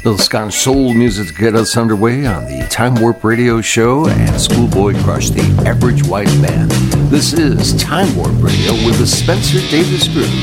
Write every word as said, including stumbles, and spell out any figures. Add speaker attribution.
Speaker 1: Little Scottish soul music to get us underway on the Time Warp Radio Show and Schoolboy Crush, the Average White Man. This is Time Warp Radio with the Spencer Davis Group.